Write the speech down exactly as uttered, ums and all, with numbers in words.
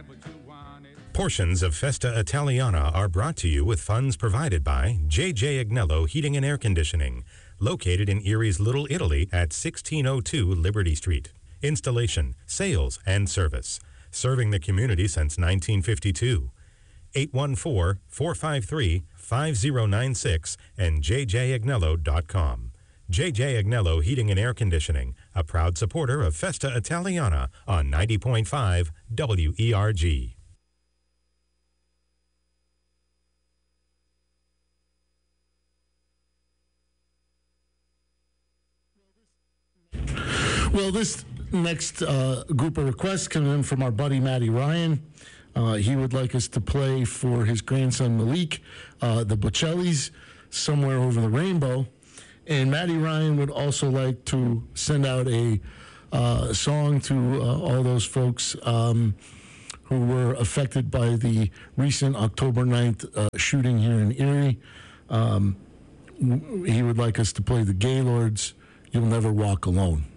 Portions of Festa Italiana are brought to you with funds provided by J J Agnello Heating and Air Conditioning, located in Erie's Little Italy at sixteen oh two Liberty Street. Installation, sales, and service. Serving the community since nineteen fifty-two. eight one four, four five three, five zero nine six and j j agnello dot com. J J Agnello Heating and Air Conditioning, a proud supporter of Festa Italiana on ninety point five W E R G. Well, this next uh, group of requests coming in from our buddy Matty Ryan. Uh, he would like us to play for his grandson Malik, uh, the Bocellis, Somewhere Over the Rainbow. And Matty Ryan would also like to send out a uh, song to uh, all those folks um, who were affected by the recent October ninth uh, shooting here in Erie. Um, he would like us to play the Gaylords, You'll Never Walk Alone.